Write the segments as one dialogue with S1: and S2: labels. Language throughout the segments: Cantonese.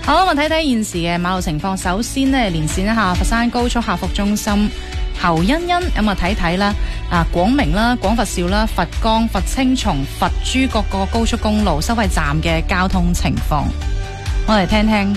S1: 好，我睇睇現時嘅馬路情況。首先呢，連線一下佛山高速客服中心侯欣欣，咁啊睇睇啦，廣明啦、廣佛兆啦、佛岡、佛青松、佛珠各個高速公路收費站嘅交通情況，我哋聽聽。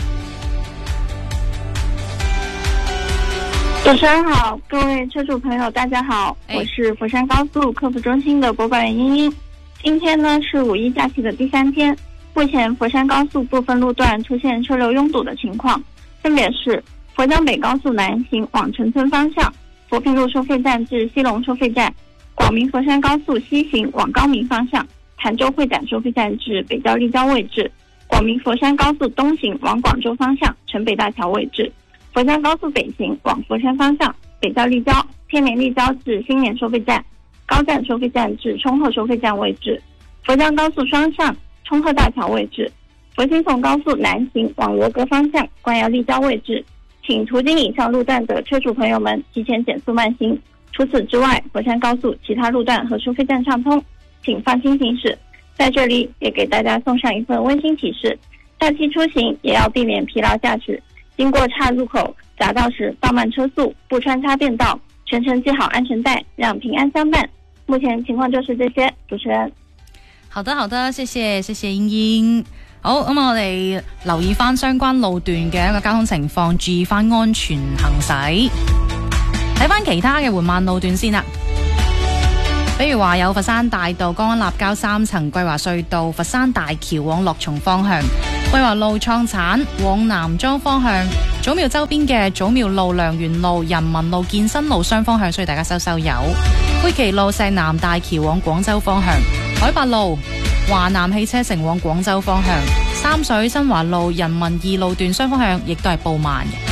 S2: 主持人好，各位车主朋友大家好，我是佛山高速客服中心的播报员英英。今天呢是五一假期的第3天，目前佛山高速部分路段出现车流拥堵的情况，分别是佛江北高速南行往城村方向，佛坪路收费站至西龙收费站；广明佛山高速西行往高明方向，潭州会展收费站至北郊立交位置；广明佛山高速东行往广州方向，城北大桥位置；佛江高速北行往佛山方向，北郊立交、天联立交至新年收费站，高站收费站至冲鹤收费站位置；佛江高速双向冲鹤大桥位置；佛青松高速南行往罗格方向，关窑立交位置。请途经以上路段的车主朋友们提前减速慢行。除此之外，佛山高速其他路段和收费站畅通，请放心行驶。在这里也给大家送上一份温馨提示，假期出行也要避免疲劳驾驶，经过岔路口、匝道时放慢车速，不穿插变道，全程系好安全带，让平安相伴。目前情況就是這些，主持人。
S1: 好的，謝謝英英。好，咁我哋留意翻相關路段嘅一個交通情況，注意翻安全行駛。睇翻其他嘅緩慢路段先啦。比如話有佛山大道江安立交3層桂華隧道佛山大橋往樂松方向，桂華路創產往南莊方向，祖廟周邊嘅祖廟路、良園路、人民路、健身路雙方向，所以大家收油。灰旗路石南大橋往廣州方向，海八路華南汽車城往廣州方向，三水新華路人民2路段雙方向亦都係報慢嘅。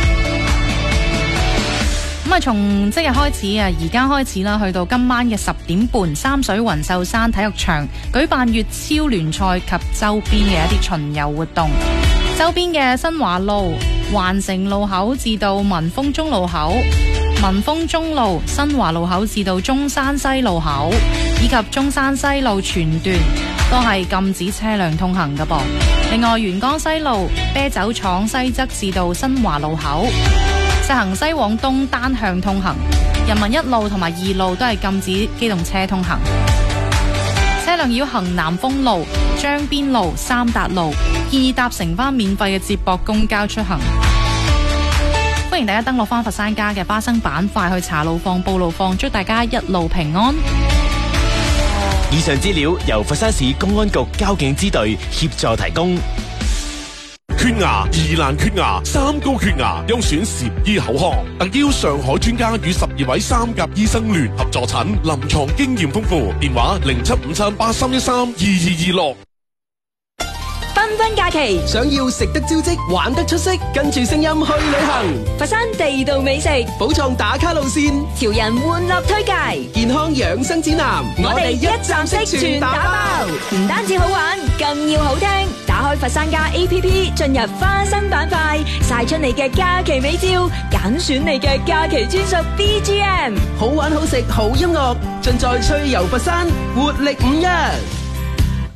S1: 咁從即日開始而家開始啦，去到今晚嘅10點半，三水雲秀山體育場舉辦粵超聯賽及周邊嘅一啲巡遊活動。周邊嘅新華路、環城路口至到民豐中路口、民豐中路、新華路口至到中山西路口，以及中山西路全段都係禁止車輛通行㗎噃。另外，沿江西路啤酒廠西側至到新華路口，實行西往東單向通行。人民1路同埋2路都係禁止機動車通行。車輛要行南豐路、張邊路、三達路，建議搭乘翻免費嘅接駁公交出行。歡迎大家登錄翻佛山家嘅花生板塊去查路況、報路況，祝大家一路平安。
S3: 以上資料由佛山市公安局交警支隊協助提供。
S4: 缺牙、疑難缺牙、三高缺牙，優選禪醫口腔，特邀上海專家與12位3甲醫生聯合助診，臨床經驗豐富。電話075783132226。
S5: 繽紛假期，想要食得招積、玩得出色，跟住聲音去旅行。佛山地道美食，寶藏打卡路線，潮人玩樂推介，健康養生指南，我哋一站式全打包。唔單止好玩，更要好聽。打開佛山家 APP， 進入花生板塊，曬出你嘅假期美照，揀選你嘅假期專屬 BGM， 好玩好食好音樂，盡在趣遊佛山，活力5日。